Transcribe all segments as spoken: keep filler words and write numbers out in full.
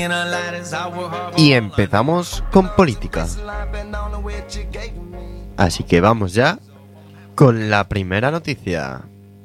Y empezamos con política. Así que vamos ya con la primera noticia,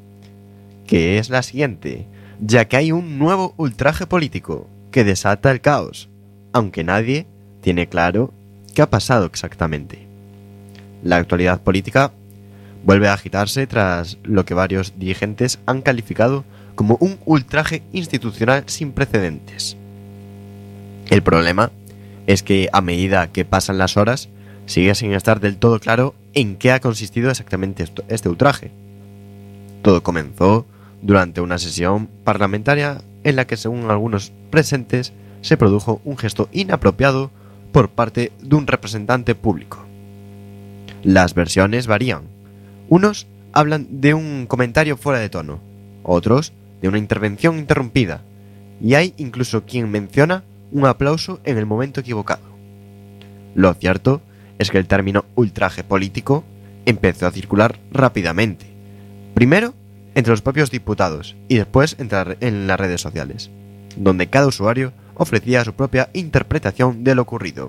que es la siguiente, ya que hay un nuevo ultraje político que desata el caos, aunque nadie tiene claro qué ha pasado exactamente. La actualidad política vuelve a agitarse tras lo que varios dirigentes han calificado como un ultraje institucional sin precedentes. El problema es que a medida que pasan las horas, sigue sin estar del todo claro en qué ha consistido exactamente esto, este ultraje. Todo comenzó durante una sesión parlamentaria en la que, según algunos presentes, se produjo un gesto inapropiado por parte de un representante público. Las versiones varían. Unos hablan de un comentario fuera de tono, otros de una intervención interrumpida, y hay incluso quien menciona un aplauso en el momento equivocado. Lo cierto es que el término ultraje político empezó a circular rápidamente, primero entre los propios diputados y después en las redes sociales, donde cada usuario ofrecía su propia interpretación de lo ocurrido.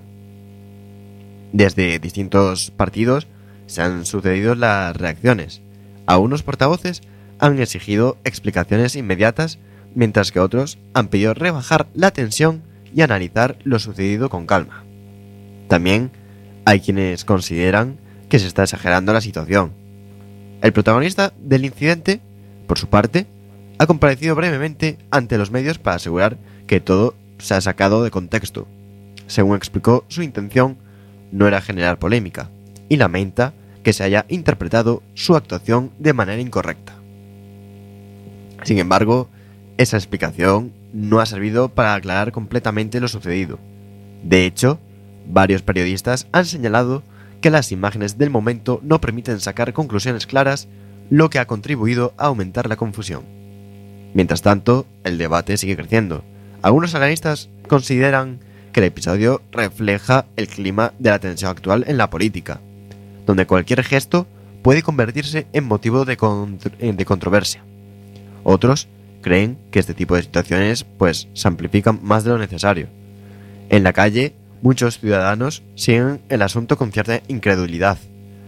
Desde distintos partidos se han sucedido las reacciones. Algunos portavoces han exigido explicaciones inmediatas, mientras que otros han pedido rebajar la tensión y analizar lo sucedido con calma. También hay quienes consideran que se está exagerando la situación. El protagonista del incidente, por su parte, ha comparecido brevemente ante los medios para asegurar que todo se ha sacado de contexto. Según explicó, su intención no era generar polémica y lamenta que se haya interpretado su actuación de manera incorrecta. Sin embargo, esa explicación no ha servido para aclarar completamente lo sucedido. De hecho, varios periodistas han señalado que las imágenes del momento no permiten sacar conclusiones claras, lo que ha contribuido a aumentar la confusión. Mientras tanto, el debate sigue creciendo. Algunos analistas consideran que el episodio refleja el clima de la tensión actual en la política, donde cualquier gesto puede convertirse en motivo de, contro- de controversia. Otros creen que este tipo de situaciones pues se amplifican más de lo necesario. En la calle, muchos ciudadanos siguen el asunto con cierta incredulidad,